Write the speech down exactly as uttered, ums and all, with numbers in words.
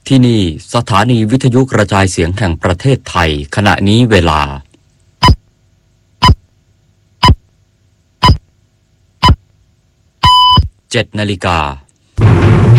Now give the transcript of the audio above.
ที่นี่สถานีวิทยุกระจายเสียงแห่งประเทศไทยขณะนี้เวลาเจ็ดนาฬิกา